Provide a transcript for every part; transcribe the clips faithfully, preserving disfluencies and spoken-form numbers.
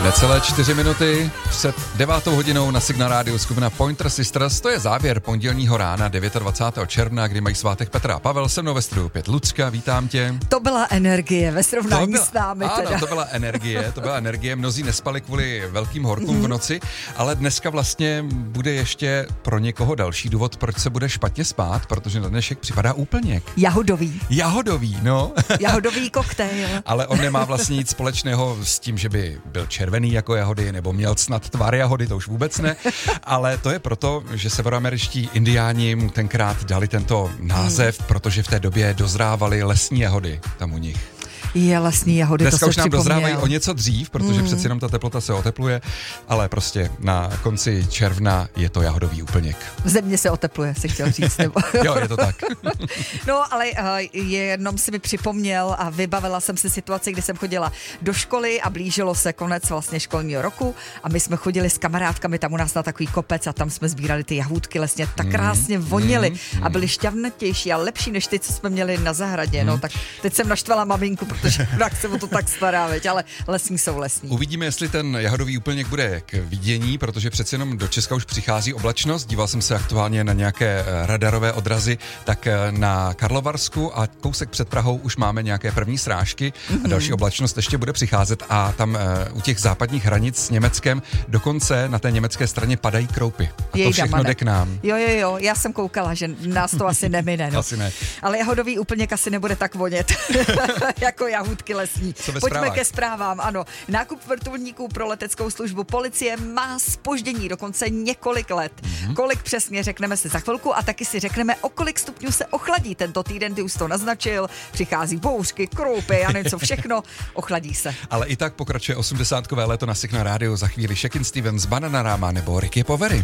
Necelé čtyři minuty před devátou hodinou na Signál Rádiu skupina Pointer Sisters. To je závěr pondělního rána dvacátého devátého června, kdy mají svátek Petra a Pavel. Se mnou ve studiu opět Lucka, vítám tě. To byla energie ve srovnání byla, s námi. Ano, teda. to byla energie, to byla energie. Mnozí nespali kvůli velkým horkům mm. v noci, ale dneska vlastně bude ještě pro někoho další důvod, proč se bude špatně spát, protože na dnešek připadá úplněk. Jahodový. Jahodový, no. Jahodový koktejl. Ale on nemá vlastně nic společného s tím, že by byl červený jako jahody, nebo měl snad tvar jahody, to už vůbec ne, ale to je proto, že severoameričtí indiáni mu tenkrát dali tento název, hmm. protože v té době dozrávaly lesní jahody tam u nich. Je lesní jahody, Dneska to se už nám připomněl. dozrávají o něco dřív, protože mm. přeci jenom ta teplota se otepluje, ale prostě na konci června je to jahodový úplněk. Země se otepluje, si chtěl říct. Nebo... Jo, je to tak. No, ale uh, jenom si mi připomněl a vybavila jsem si situaci, kdy jsem chodila do školy a blížilo se konec vlastně školního roku a my jsme chodili s kamarádkami tam u nás na takový kopec a tam jsme sbírali ty jahůdky lesně, tak krásně vonily mm. a byly šťavnatější a lepší než ty, co jsme měli na zahradě. Mm. No, tak teď jsem naštvala maminku, protože tak se o to tak stará, veď, ale lesní jsou lesní. Uvidíme, jestli ten jahodový úplněk bude k vidění, protože přeci jenom do Česka už přichází oblačnost. Díval jsem se aktuálně na nějaké radarové odrazy, tak na Karlovarsku a kousek před Prahou už máme nějaké první srážky mm-hmm. a další oblačnost ještě bude přicházet a tam u těch západních hranic s Německem dokonce na té německé straně padají kroupy. A Jej to všechno damane. jde k nám. Jo, jo, jo, já jsem koukala, že nás to asi nemine. No. Asi ne. Ale jahodový úplněk asi nebude tak vonět jako jahůdky lesní. Pojďme zprávách? ke zprávám, ano. Nákup vrtulníků pro leteckou službu policie má zpoždění dokonce několik let. Mm-hmm. Kolik přesně, řekneme si za chvilku a taky si řekneme, o kolik stupňů se ochladí tento týden, ty už to naznačil, přichází bouřky, kroupy a něco všechno, ochladí se. Ale i tak pokračuje osmdesátkové léto na Signál Rádiu, za chvíli Shakin' Stevens, Bananarama nebo Ricky Povery.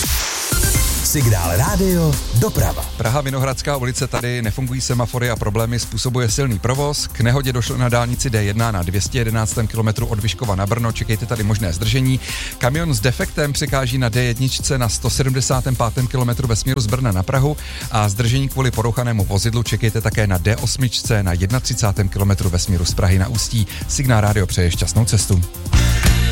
Signál Rádio, doprava. Praha, Vinohradská ulice, tady nefungují semafory a problémy způsobuje silný provoz. K nehodě došlo na dálnici D jedna na dvě stě jedenáctém kilometru od Vyškova na Brno, čekejte tady možné zdržení. Kamion s defektem překáží na D jedna na sto sedmdesátém pátém kilometru ve směru z Brna na Prahu a zdržení kvůli porouchanému vozidlu čekejte také na D osm na třicátém prvním kilometru ve směru z Prahy na Ústí. Signál Rádio přeje šťastnou cestu.